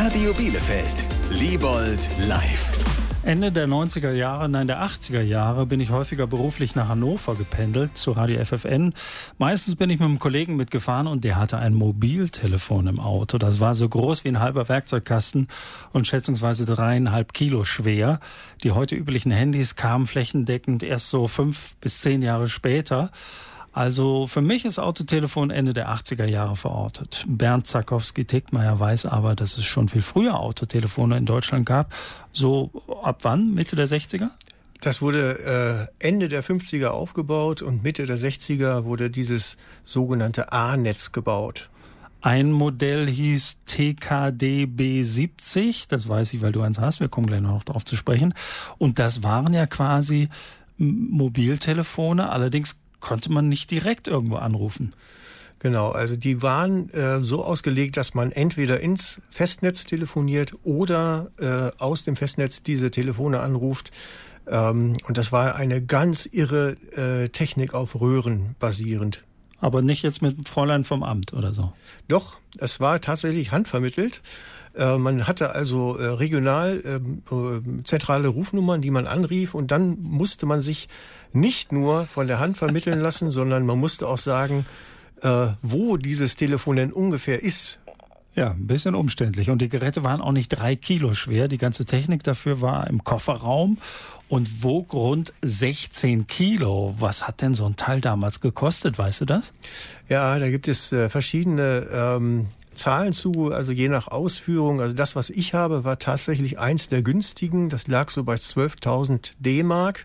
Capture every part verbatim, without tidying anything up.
Radio Bielefeld, Liebold live. Ende der neunziger Jahre, nein der achtziger Jahre bin ich häufiger beruflich nach Hannover gependelt, zu Radio F F N. Meistens bin ich mit einem Kollegen mitgefahren und der hatte ein Mobiltelefon im Auto. Das war so groß wie ein halber Werkzeugkasten und schätzungsweise dreieinhalb Kilo schwer. Die heute üblichen Handys kamen flächendeckend erst so fünf bis zehn Jahre später. Also für mich ist Autotelefon Ende der achtziger Jahre verortet. Bernd Zakowski-Tickmeyer weiß aber, dass es schon viel früher Autotelefone in Deutschland gab. So ab wann? Mitte der sechziger? Das wurde äh, Ende der fünfziger aufgebaut und Mitte der sechziger wurde dieses sogenannte A-Netz gebaut. Ein Modell hieß T K D B siebzig, das weiß ich, weil du eins hast, wir kommen gleich noch darauf zu sprechen. Und das waren ja quasi Mobiltelefone, allerdings konnte man nicht direkt irgendwo anrufen. Genau, also die waren äh, so ausgelegt, dass man entweder ins Festnetz telefoniert oder äh, aus dem Festnetz diese Telefone anruft. Ähm, und das war eine ganz irre äh, Technik auf Röhren basierend. Aber nicht jetzt mit Fräulein vom Amt oder so? Doch, es war tatsächlich handvermittelt. Äh, man hatte also äh, regional äh, zentrale Rufnummern, die man anrief, und dann musste man sich nicht nur von der Hand vermitteln lassen, sondern man musste auch sagen, äh, wo dieses Telefon denn ungefähr ist. Ja, ein bisschen umständlich. Und die Geräte waren auch nicht drei Kilo schwer. Die ganze Technik dafür war im Kofferraum und wog rund sechzehn Kilo. Was hat denn so ein Teil damals gekostet? Weißt du das? Ja, da gibt es äh, verschiedene ähm, Zahlen zu, also je nach Ausführung. Also das, was ich habe, war tatsächlich eins der günstigen. Das lag so bei zwölftausend D-Mark.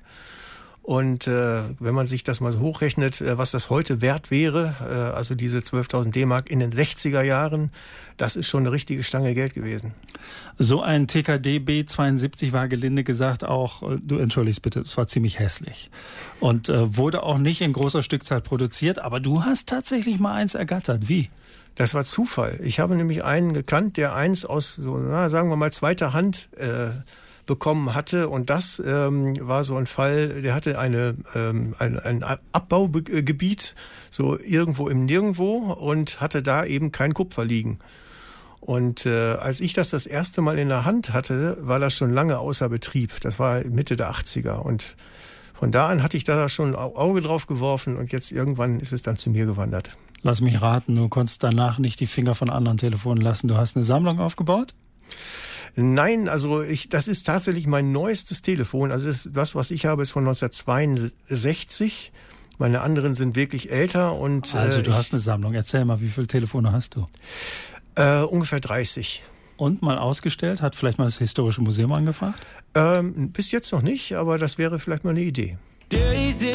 Und äh, wenn man sich das mal so hochrechnet, äh, was das heute wert wäre, äh, also diese zwölftausend D-Mark in den sechziger Jahren, das ist schon eine richtige Stange Geld gewesen. So ein T K D B zweiundsiebzig war gelinde gesagt auch, du entschuldigst bitte, es war ziemlich hässlich. Und äh, wurde auch nicht in großer Stückzahl produziert, aber du hast tatsächlich mal eins ergattert. Wie? Das war Zufall. Ich habe nämlich einen gekannt, der eins aus, so, na, sagen wir mal, zweiter Hand äh, bekommen hatte, und das ähm, war so ein Fall, der hatte eine ähm, ein, ein Abbaugebiet so irgendwo im Nirgendwo und hatte da eben kein Kupfer liegen. Und äh, als ich das das erste Mal in der Hand hatte, war das schon lange außer Betrieb. Das war Mitte der achtziger, und von da an hatte ich da schon ein Auge drauf geworfen, und jetzt irgendwann ist es dann zu mir gewandert. Lass mich raten, du konntest danach nicht die Finger von anderen Telefonen lassen. Du hast eine Sammlung aufgebaut? Nein, also ich, das ist tatsächlich mein neuestes Telefon. Also das, das, was ich habe, ist von neunzehnhundertzweiundsechzig. Meine anderen sind wirklich älter. Und also du äh, hast eine Sammlung. Erzähl mal, wie viele Telefone hast du? Äh, ungefähr dreißig. Und mal ausgestellt? Hat vielleicht mal das Historische Museum angefragt? Ähm, bis jetzt noch nicht, aber das wäre vielleicht mal eine Idee. Daisy